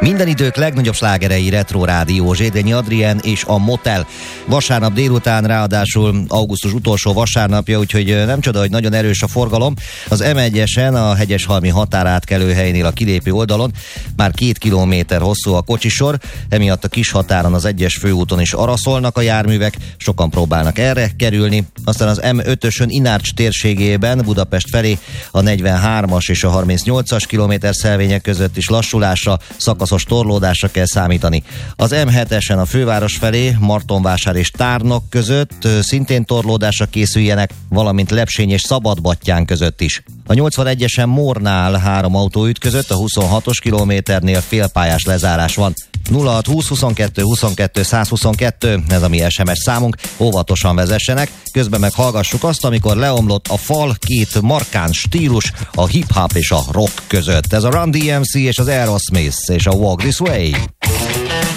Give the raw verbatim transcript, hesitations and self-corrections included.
Minden idők legnagyobb slágerei, Retro Rádió, Zsédényi Adrien és a Motel. Vasárnap délután, ráadásul augusztus utolsó vasárnapja, úgyhogy nem csoda, hogy nagyon erős a forgalom. Az em egyesen a Hegyeshalmi határátkelőhelynél a kilépő oldalon már két kilométer hosszú a kocsisor, emiatt a kis határon az egyes főúton is araszolnak a járművek, sokan próbálnak erre kerülni. Aztán az em ötösön Inárcs térségében Budapest felé a negyvenhármas és a harmincnyolcas kilométer szelvények között is lassulásra, szakaszos torlódásra kell számítani. Az em hetesen a főváros felé Martonvásár és Tárnok között szintén torlódásra készüljenek, valamint Lepsény és Szabadbattyán között is. A nyolcvanegyesen Mornál három autó ütközött, a huszonhatos kilométernél félpályás lezárás van. nulla hat húsz huszonkettő huszonkettő százhuszonkettő, ez a mi es em es számunk, óvatosan vezessenek, közben meg hallgassuk azt, amikor leomlott a fal két markáns stílus, a hip-hop és a rock között. Ez a Run dé em cé és az Aerosmith és a Walk This Way.